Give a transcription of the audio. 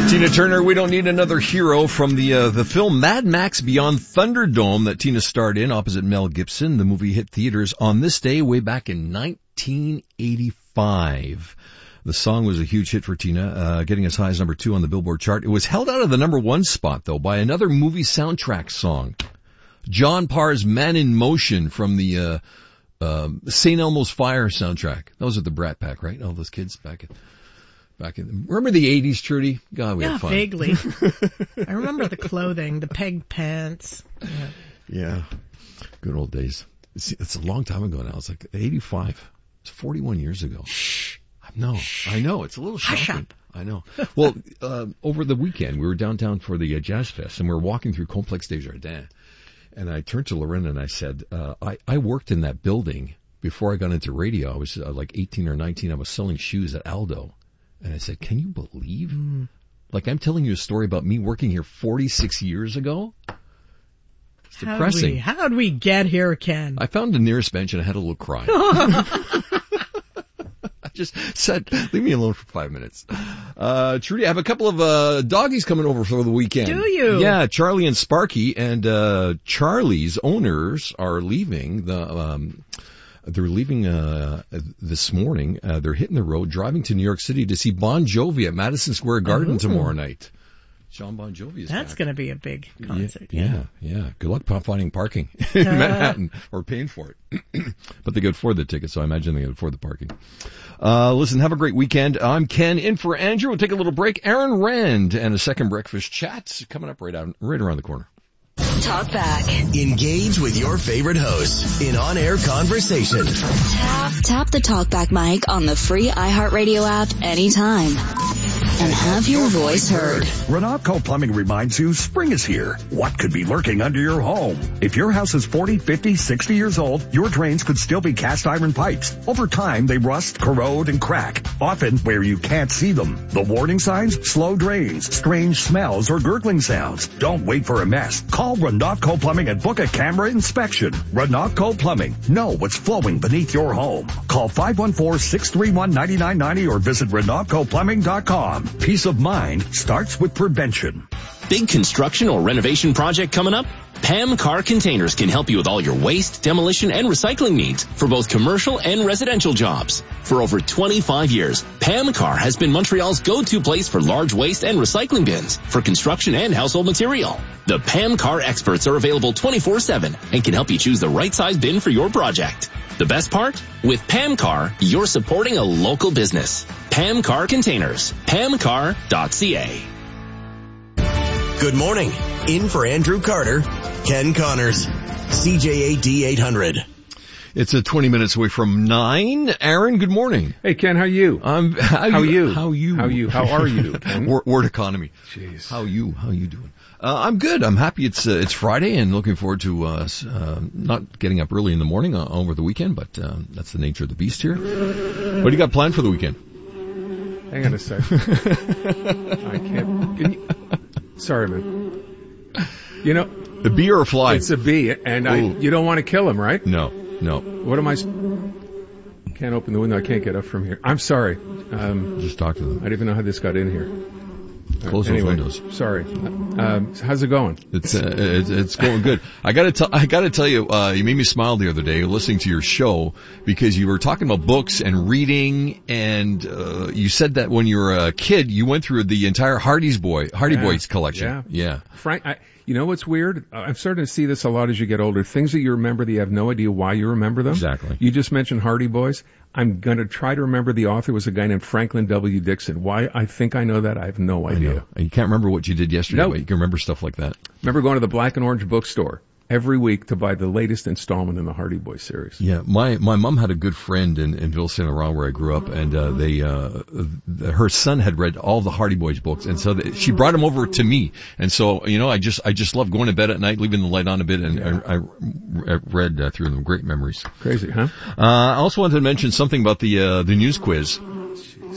Tina Turner, We Don't Need Another Hero, from the film Mad Max Beyond Thunderdome that Tina starred in opposite Mel Gibson. The movie hit theaters on this day way back in 1985. The song was a huge hit for Tina, getting as high as number 2 on the Billboard chart. It was held out of the number 1 spot, though, by another movie soundtrack song. John Parr's Man in Motion from the St. Elmo's Fire soundtrack. Those are the Brat Pack, right? All those kids back in, remember the 80s, Trudy? God, we had fun. Yeah, vaguely. I remember the clothing, the peg pants. Yeah. Good old days. It's a long time ago now. It's like 85. It's 41 years ago. Shh. I know. It's a little shocking. Hush up. I know. Well, over the weekend, we were downtown for the Jazz Fest, and we were walking through Complexe des Jardins. And I turned to Lorena and I said, I worked in that building before I got into radio. I was like 18 or 19. I was selling shoes at Aldo. And I said, can you believe? Like, I'm telling you a story about me working here 46 years ago? It's depressing. How'd we get here, Ken? I found the nearest bench and I had a little cry. I just said, leave me alone for 5 minutes. Trudy, I have a couple of doggies coming over for the weekend. Do you? Yeah, Charlie and Sparky. And Charlie's owners are leaving They're leaving this morning. They're hitting the road, driving to New York City to see Bon Jovi at Madison Square Garden tomorrow night. John Bon Jovi is That's back. going to be a big concert. Yeah. Good luck finding parking in Manhattan or paying for it. But they could afford the tickets, so I imagine they could afford the parking. Listen, have a great weekend. I'm Ken, in for Andrew. We'll take a little break. Aaron Rand and a second breakfast chat coming up right around the corner. Talk back. Engage with your favorite hosts in on-air conversation. Tap the Talkback mic on the free iHeartRadio app anytime. And have your voice heard. Renatco Plumbing reminds you spring is here. What could be lurking under your home? If your house is 40, 50, 60 years old, your drains could still be cast iron pipes. Over time, they rust, corrode, and crack, often where you can't see them. The warning signs? Slow drains, strange smells, or gurgling sounds. Don't wait for a mess. Call Renatco Plumbing and book a camera inspection. Renatco Plumbing. Know what's flowing beneath your home. Call 514-631-9990 or visit RenatcoPlumbing.com. Peace of mind starts with prevention. Big construction or renovation project coming up? Pam Car Containers can help you with all your waste, demolition, and recycling needs for both commercial and residential jobs. For over 25 years, Pam Car has been Montreal's go-to place for large waste and recycling bins for construction and household material. The Pam Car experts are available 24/7 and can help you choose the right size bin for your project. The best part? With Pam Car, you're supporting a local business. Pam Car Containers. PamCar.ca. Good morning. In for Andrew Carter, Ken Connors, CJAD 800. It's 20 minutes away from 9. Aaron, good morning. Hey, Ken, how are you? How are you, Ken? Word economy. Jeez. How you doing? I'm good. I'm happy it's Friday and looking forward to not getting up early in the morning over the weekend, but that's the nature of the beast here. What do you got planned for the weekend? Hang on a sec. I can't. Sorry, man. You know, the bee or a fly? It's a bee, and you don't want to kill him, right? No. What am I? Can't open the window. I can't get up from here. I'm sorry. Just talk to them. I don't even know how this got in here. Close those windows. Sorry. How's it going? It's going good. I gotta tell you, you made me smile the other day listening to your show because you were talking about books and reading, and you said that when you were a kid, you went through the entire Hardy Boys collection. Yeah. Frank, you know what's weird? I'm starting to see this a lot as you get older. Things that you remember that you have no idea why you remember them. Exactly. You just mentioned Hardy Boys. I'm going to try to remember the author was a guy named Franklin W. Dixon. Why I think I know that, I have no idea. I know. You can't remember what you did yesterday, Nope. But you can remember stuff like that. Remember going to the Black and Orange bookstore every week to buy the latest installment in the Hardy Boys series. Yeah, my mom had a good friend in Ville Saint Laurent where I grew up, and her son had read all the Hardy Boys books, and so she brought him over to me, and so I just love going to bed at night, leaving the light on a bit, and I read through them. Great memories. Crazy, huh? I also wanted to mention something about the news quiz.